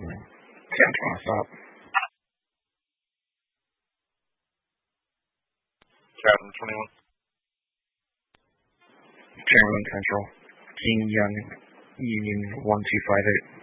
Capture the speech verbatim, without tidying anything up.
Central, stop. Captain twenty-one. Chamberlain Central. King Young, Union one two five eight.